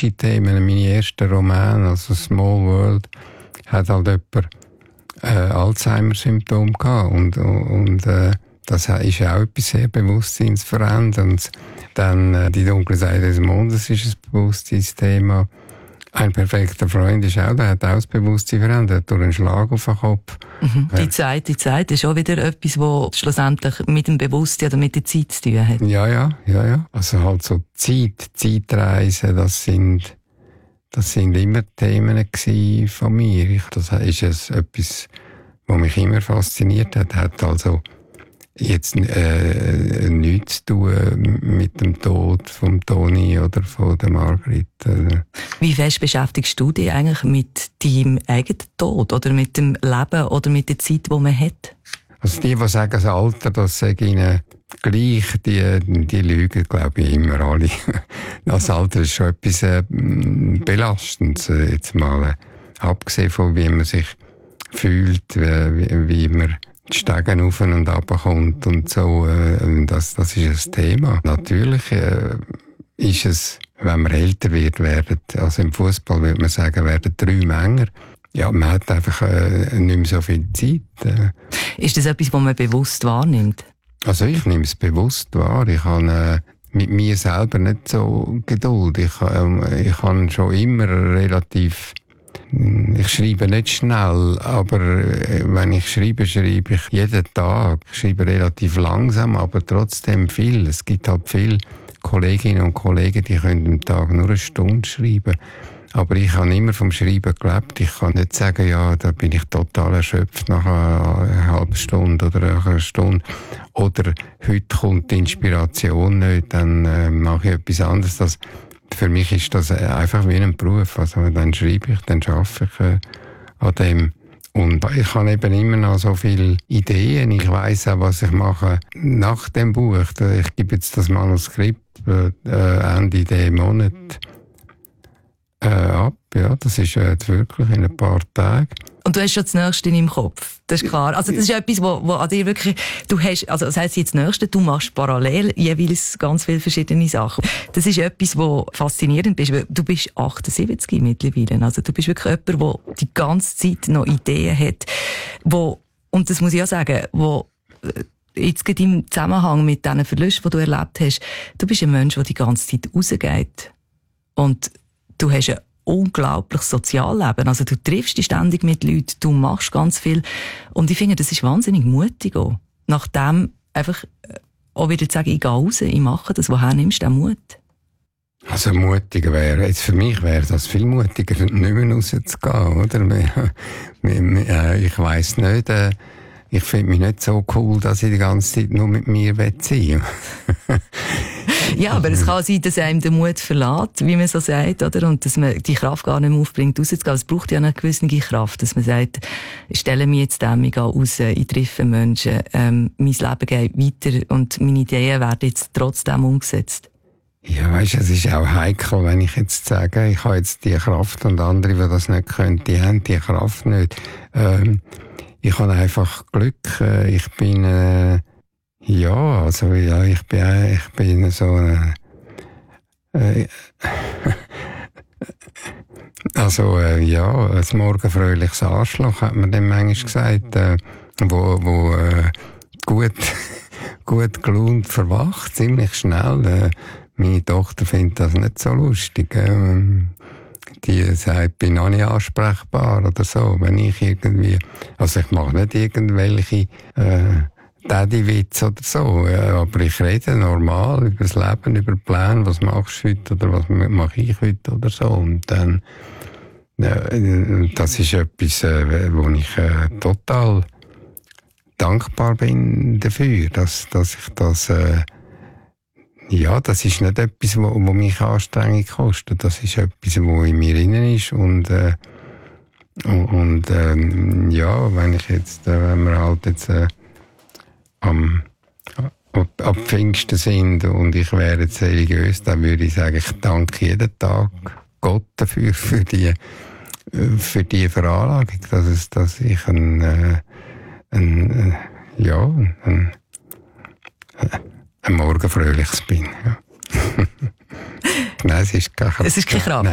politische Themen. Meine ersten Romane, also Small World, hat halt jemand Alzheimer-Symptom gehabt. Und das ist auch etwas sehr Bewusstseinsveränderndes. Dann die dunkle Seite des Mondes ist ein Bewusstseinsthema. Ein perfekter Freund ist auch, der hat auch das Bewusstsein verändert durch einen Schlag auf den Kopf. Mhm. Die Zeit ist auch wieder etwas, was schlussendlich mit dem Bewusstsein oder mit der Zeit zu tun hat. Ja. Also halt so Zeitreisen, das sind immer Themen gewesen von mir. Das ist etwas, was mich immer fasziniert hat. Hat also jetzt nichts zu tun mit dem Tod von Toni oder von der Margrit. Wie fest beschäftigst du dich eigentlich mit deinem eigenen Tod oder mit dem Leben oder mit der Zeit, die man hat? Also die sagen, das Alter, das sage ihnen gleich, die lügen, glaube ich, immer alle. Das Alter ist schon etwas Belastendes, jetzt mal abgesehen von wie man sich fühlt, wie man die Stege auf und runter kommt und so, das ist ein Thema. Natürlich ist es, wenn man älter wird, also im Fußball würde man sagen, werden 3 Männer. Ja, man hat einfach nicht mehr so viel Zeit. Ist das etwas, was man bewusst wahrnimmt? Also ich nehme es bewusst wahr. Ich habe mit mir selber nicht so Geduld. Ich habe schon immer relativ... Ich schreibe nicht schnell, aber wenn ich schreibe ich jeden Tag. Ich schreibe relativ langsam, aber trotzdem viel. Es gibt halt viele Kolleginnen und Kollegen, die können am Tag nur 1 Stunde schreiben. Aber ich habe immer vom Schreiben gelebt. Ich kann nicht sagen, ja, da bin ich total erschöpft nach einer halben Stunde oder einer Stunde. Oder heute kommt die Inspiration nicht, dann mache ich etwas anderes. Für mich ist das einfach wie ein Beruf. Also dann schreibe ich, dann arbeite ich an dem. Und ich habe eben immer noch so viele Ideen. Ich weiss auch, was ich mache nach dem Buch. Ich gebe jetzt das Manuskript Ende diesen Monat ab. Ja, das ist jetzt wirklich in ein paar Tagen. Und du hast schon das Nächste in deinem Kopf. Das ist klar. Also, das ist etwas, wo an dir wirklich, du hast, also, das heisst jetzt das Nächste, du machst parallel jeweils ganz viele verschiedene Sachen. Das ist etwas, wo faszinierend ist, weil du bist 78 mittlerweile. Also, du bist wirklich jemand, der die ganze Zeit noch Ideen hat, und das muss ich auch sagen, jetzt gerade im Zusammenhang mit diesen Verlusten, die du erlebt hast, du bist ein Mensch, der die ganze Zeit rausgeht. Und du hast ein unglaubliches Sozialleben. Also du triffst dich ständig mit Leuten, du machst ganz viel. Und ich finde, das ist wahnsinnig mutig auch. Nachdem einfach auch wieder zu sagen, ich gehe raus, ich mache das, woher nimmst du den Mut? Also mutiger wäre, jetzt für mich wäre das viel mutiger, nicht mehr rauszugehen, oder? Ich weiss nicht, ich finde mich nicht so cool, dass ich die ganze Zeit nur mit mir sein will. Ja, aber es kann sein, dass einem der Mut verlässt, wie man so sagt, oder? Und dass man die Kraft gar nicht mehr aufbringt, rauszugehen. Es braucht ja eine gewisse Kraft, dass man sagt, ich stelle mich jetzt dem, ich gehe raus, ich treffe Menschen, mein Leben geht weiter und meine Ideen werden jetzt trotzdem umgesetzt. Ja, weisst, es ist auch heikel, wenn ich jetzt sage, ich habe jetzt die Kraft und andere, die das nicht können, die haben die Kraft nicht. Ich habe einfach Glück. Ich bin, ich bin so ein morgenfröhliches Arschloch, hat man dem manchmal gesagt, wo gut gelaunt verwacht, ziemlich schnell. Meine Tochter findet das nicht so lustig. Die sagt, ich bin noch nicht ansprechbar oder so, wenn ich irgendwie, also ich mache nicht irgendwelche Daddy-Witz oder so, aber ich rede normal über das Leben, über Pläne, was machst du heute oder was mache ich heute oder so. Und dann, das ist etwas, wo ich total dankbar bin dafür, dass ich das, das ist nicht etwas, wo mich Anstrengung kostet. Das ist etwas, wo in mir drin ist und wenn wir halt jetzt ab Pfingsten sind und ich wäre jetzt religiös, dann würde ich sagen, ich danke jeden Tag Gott dafür, für die Veranlagung, dass ich ein morgenfröhliches bin. Ja. Nein, es ist keine Kraft. Es ist keine Kraft.